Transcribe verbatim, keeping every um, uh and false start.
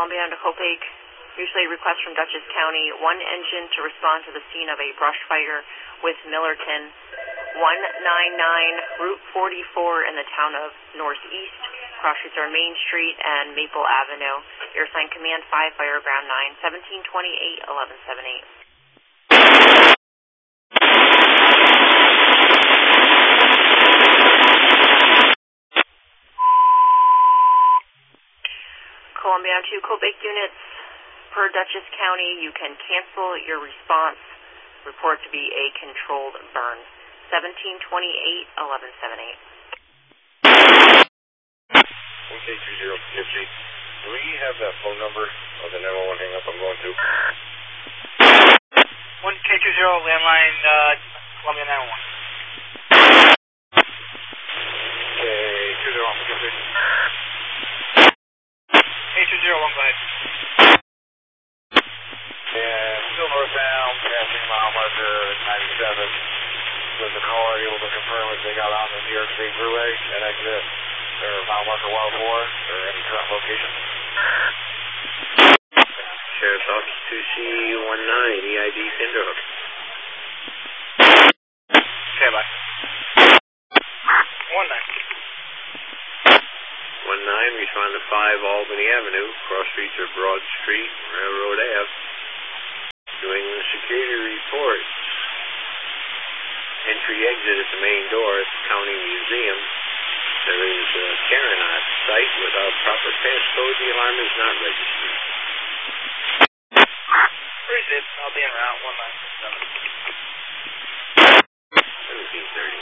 Columbia to Hopake. Usually request from Dutchess County, one engine to respond to the scene of a brush fire with Millerton, one ninety-nine Route forty-four in the town of Northeast. Cross streets are Main Street and Maple Avenue. Your assigned command five, fire ground nine, seventeen twenty-eight, eleven seventy-eight. Columbia to Hopake units. Per Dutchess County, you can cancel your response. Report to be a controlled burn. seventeen twenty-eight, eleven seventy-eight. one K two zero fifty. Do we have that phone number of the nine one one hang up I'm going to? one K two zero landline, uh, Columbia nine one one. K two zero one, fifty. K two zero one, go ahead. And still northbound, passing mile marker ninety-seven. Was the caller able to confirm if they got on the New York State Thruway and exit or mile marker one oh four or any current location? Sheriff's Office two C one nine, E I D Cinderhook. Okay, bye. one nine. one nine, respond to five Albany Avenue, cross streets are Broad Street, Railroad Ave. Doing the security report. Entry exit at the main door at the County Museum. There is a Karen on site without proper passcode. The alarm is not registered. Appreciate it. I'll be en route, one nine six seven. seventeen thirty.